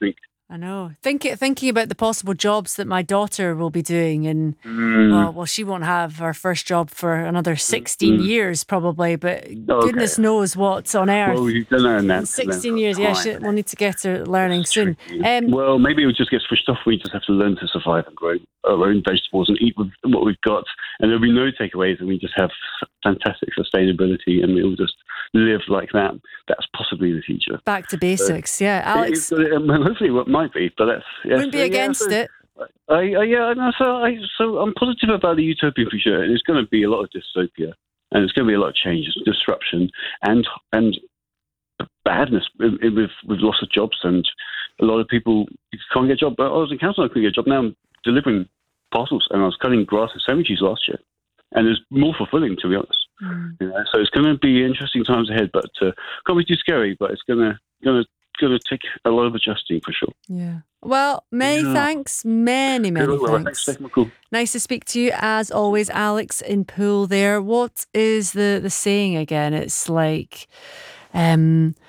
think. I know. Thinking about the possible jobs that my daughter will be doing, and well, she won't have her first job for another 16 years probably, but goodness knows what's on earth. Well, you don't know that. In 16 years, yeah, we'll need to get her learning soon. Well, maybe it just gets switched off. We just have to learn to survive and grow our own vegetables and eat with what we've got, and there'll be no takeaways, and we just have fantastic sustainability, and we'll just live like that. That's possibly the future. Back to basics, yeah, Alex. Hopefully, what might be, but that's wouldn't be against it. So I'm positive about the utopian future, and it's going to be a lot of dystopia, and it's going to be a lot of change, disruption, and badness with loss of jobs, and a lot of people can't get a job. I was in council, I couldn't get a job. Now I'm delivering parcels, and I was cutting grass in cemeteries last year, and it's more fulfilling, to be honest. So it's going to be interesting times ahead, but can't be too scary. But it's going to take a lot of adjusting for sure. Yeah. Well, many thanks. Many thanks. Thanks for taking my call. Nice to speak to you as always, Alex in Poole there. What is the saying again? It's like